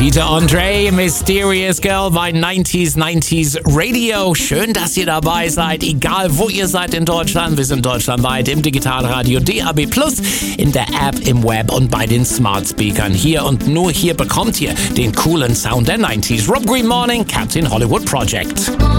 Peter Andre, Mysterious Girl bei 90s Radio. Schön, dass ihr dabei seid, egal wo ihr seid in Deutschland. Wir sind deutschlandweit im Digitalradio DAB+, in der App, im Web und bei den Smart Speakern hier. Und nur hier bekommt ihr den coolen Sound der 90s. Rob Green Morning, Captain Hollywood Project.